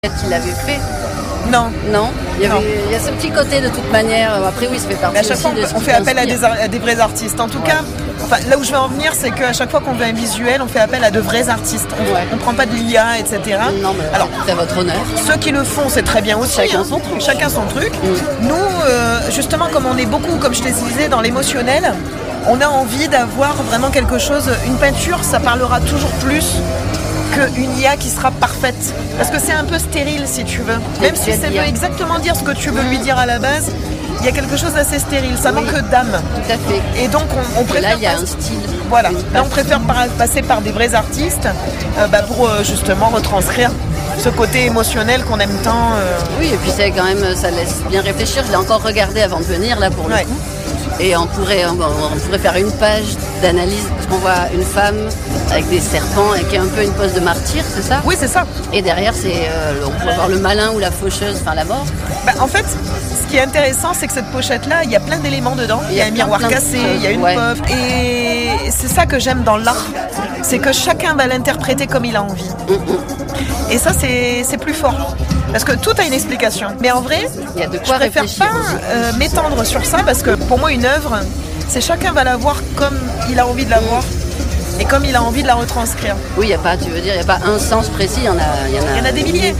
qu'il l'avait fait. Non. Non, il y a ce petit côté de toute manière. Après oui, ça fait partie. Mais à chaque fois, on fait appel à des vrais artistes. En tout cas, là où je veux en venir, c'est qu'à chaque fois qu'on veut un visuel, on fait appel à de vrais artistes. On prend pas de l'IA, etc. Non, mais alors, c'est à votre honneur. Ceux qui le font, c'est très bien aussi. Chacun son truc. Nous, justement, comme on est beaucoup, comme je te disais, dans l'émotionnel, on a envie d'avoir vraiment quelque chose. Une peinture, ça parlera toujours plus qu'une IA qui sera parfaite. Parce que c'est un peu stérile, si tu veux. Même si ça veut exactement dire ce que tu veux lui dire à la base, il y a quelque chose d'assez stérile. Ça manque d'âme. Tout à fait. Et donc, on préfère... Là, il y a un style. Voilà. Là, on préfère passer par des vrais artistes pour justement retranscrire ce côté émotionnel qu'on aime tant. Oui, et puis c'est quand même, ça laisse bien réfléchir. Je l'ai encore regardé avant de venir, là, pour le coup. Et on pourrait faire une page d'analyse, parce qu'on voit une femme avec des serpents et qui a un peu une pose de martyr, c'est ça ? Oui, c'est ça. Et derrière, on peut voir le malin ou la faucheuse, enfin la mort. En fait, ce qui est intéressant, c'est que cette pochette-là, il y a plein d'éléments dedans. Il y a un miroir cassé, il y a une pop. Et c'est ça que j'aime dans l'art. C'est que chacun va l'interpréter comme il a envie. Et ça, c'est plus fort. Parce que tout a une explication. Mais en vrai, je préfère pas m'étendre sur ça parce que pour moi, une œuvre, c'est chacun va la voir comme il a envie de la voir et comme il a envie de la retranscrire. Oui, il n'y a pas, tu veux dire, il n'y a pas un sens précis, il y en a des milliers.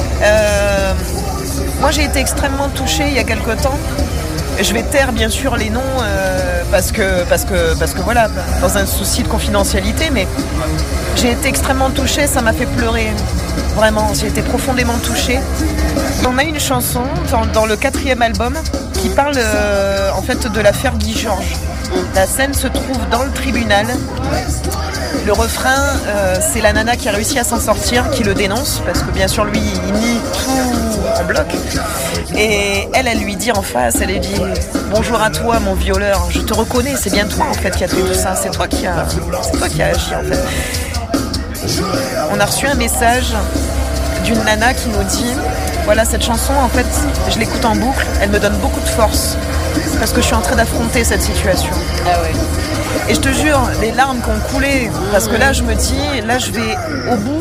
Moi, j'ai été extrêmement touchée il y a quelque temps. Je vais taire bien sûr les noms parce que voilà, dans un souci de confidentialité, mais j'ai été extrêmement touchée, ça m'a fait pleurer. Vraiment, j'ai été profondément touchée. On a une chanson dans le 4e album qui parle en fait de l'affaire Guy Georges. La scène se trouve dans le tribunal. Le refrain, c'est la nana qui a réussi à s'en sortir, qui le dénonce, parce que bien sûr lui, il nie tout en bloc. Et elle lui dit en face, elle lui dit « Bonjour à toi mon violeur, je te reconnais, c'est bien toi en fait qui a fait tout ça, c'est toi qui a agi en fait. » On a reçu un message d'une nana qui nous dit « Voilà, cette chanson, en fait, je l'écoute en boucle, elle me donne beaucoup de force, parce que je suis en train d'affronter cette situation. » Ah ouais. Et je te jure, les larmes qui ont coulé, parce que là, je me dis, là, je vais au bout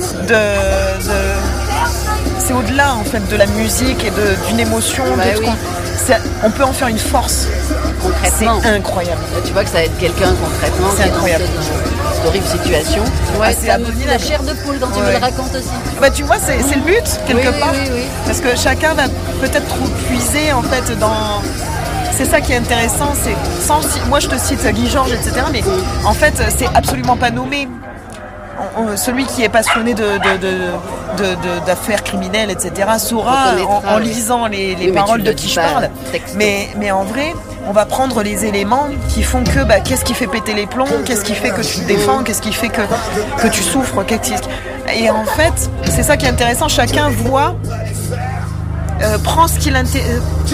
c'est au-delà, en fait, de la musique et d'une émotion. On peut en faire une force. Concrètement. C'est incroyable. Là, tu vois que ça aide quelqu'un concrètement. C'est incroyable. Dans cette horrible situation. Ouais, c'est un peu la chair de poule dont tu me le racontes aussi. Tu vois, c'est le but, quelque part. Oui. Parce que chacun va peut-être puiser, en fait, dans... C'est ça qui est intéressant, moi je te cite Guy Georges, etc. Mais en fait, c'est absolument pas nommé. Celui qui est passionné d'affaires criminelles, etc., saura en lisant les paroles de qui je parle. Mais en vrai, on va prendre les éléments qui font que qu'est-ce qui fait péter les plombs, qu'est-ce qui fait que tu te défends, qu'est-ce qui fait que tu souffres. Et en fait, c'est ça qui est intéressant, chacun voit, prend ce qui le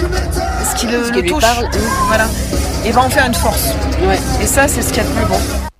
touche, voilà, et va en faire une force. Et ça, c'est ce qu'il y a de plus bon.